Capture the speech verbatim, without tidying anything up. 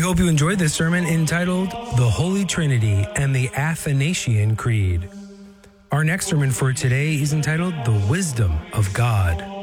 hope you enjoyed this sermon entitled The Holy Trinity and the Athanasian Creed. Our next sermon for today is entitled The Wisdom of God.